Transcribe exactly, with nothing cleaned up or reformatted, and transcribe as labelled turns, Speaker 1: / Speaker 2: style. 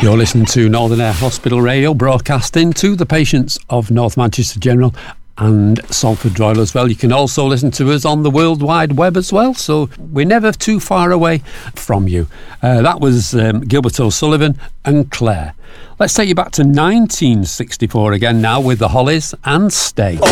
Speaker 1: You're listening to Northern Air Hospital Radio, broadcasting to the patients of North Manchester General and Salford Royal as well. You can also listen to us on the World Wide Web as well, so we're never too far away from you. Uh, that was um, Gilbert O'Sullivan and Claire. Let's take you back to nineteen sixty-four again now with the Hollies and Stay.